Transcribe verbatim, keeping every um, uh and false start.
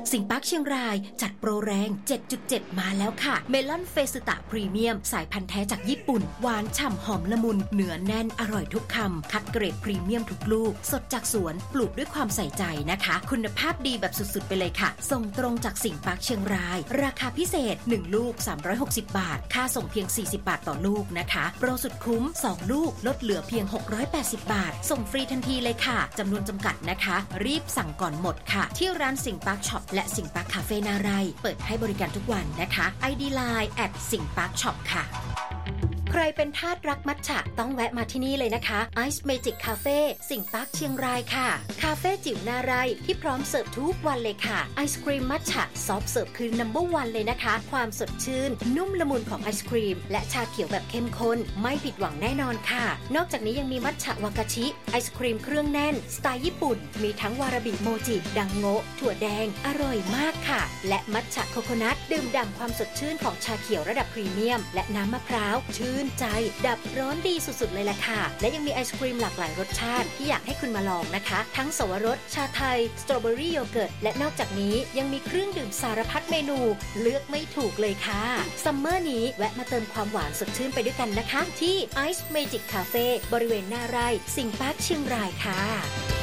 สิงห์ปาร์คเชียงรายจัดโปรแรง เจ็ดจุดเจ็ด มาแล้วค่ะเมลอนเฟสุตะพรีเมียมสายพันธุ์แท้จากญี่ปุ่นหวานฉ่ำหอมละมุนเนื้อแน่นอร่อยทุกคำคัดเกรดพรีเมียมทุกลูกสดจากสวนปลูกด้วยความใส่ใจนะคะคุณภาพดีแบบสุดๆไปเลยค่ะส่งตรงจากสิงห์ปาร์คเชียงรายราคาพิเศษหนึ่งลูกสามร้อยหกสิบบาทค่าส่งเพียงสี่สิบบาทต่อลูกนะคะโปรสุดคุ้มสองลูกลดเหลือเพียงหกร้อยแปดสิบบาทส่งฟรีทันทีเลยค่ะจำนวนจำกัดนะคะรีบสั่งก่อนหมดค่ะที่ร้านสิงห์ปาร์คช็อปและสิงห์ปาร์คคาเฟ่นาไรเปิดให้บริการทุกวันนะคะ ไอ ดี ไลน์ แอท สิงห์ปาร์คช็อป ค่ะใครเป็นทาสรักมัทฉะต้องแวะมาที่นี่เลยนะคะ Ice Magic Cafe สิงห์ปาร์คเชียงรายค่ะคาเฟ่จิ๋วนาไรที่พร้อมเสิร์ฟทุกวันเลยค่ะไอศครีมมัทฉะซอฟต์เสิร์ฟคือ นัมเบอร์ วัน เลยนะคะความสดชื่นนุ่มละมุนของไอศครีมและชาเขียวแบบเข้มข้นไม่ผิดหวังแน่นอนค่ะนอกจากนี้ยังมีมัทฉะวากาชิไอศครีมเครื่องแน่นสไตล์ญี่ปุ่นมีทั้งวาราบิโมจิดังโงะถั่วแดงอร่อยมากค่ะและมัทฉะโคโคนัทดื่มด่ำความสดชื่นของชาเขียวระดับพรีเมียมและน้ำมะพร้าวชื่นใจดับร้อนดีสุดๆเลยล่ะค่ะและยังมีไอศครีมหลากหลายรสชาติที่อยากให้คุณมาลองนะคะทั้งสวรสชาไทยสตรอเบอรี่โยเกิร์ตและนอกจากนี้ยังมีเครื่องดื่มสารพัดเมนูเลือกไม่ถูกเลยค่ะซัมเมอร์นี้แวะมาเติมความหวานสดชื่นไปด้วยกันนะคะที่ Ice Magic Cafe บริเวณหน้าไร่สิงห์ปาร์คเชียงรายค่ะ